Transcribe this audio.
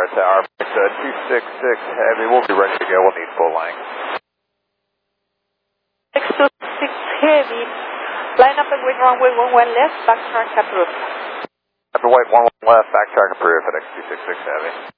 Tower Tower. 266 Heavy, we'll be ready to go. We'll need full length. 626 Heavy, line up and wait runway 11 left, back track approved. After white 11 left, back track approved, FedEx 266 Heavy.